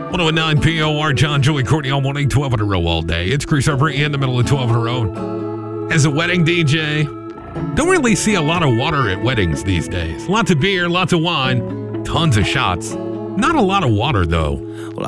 109 POR, John, Joey, Courtney, all morning, 12 in a row all day. It's Chris Harper in the middle of 12 in a row. As a wedding DJ, don't really see a lot of water at weddings these days. Lots of beer, lots of wine, tons of shots. Not a lot of water, though. Well,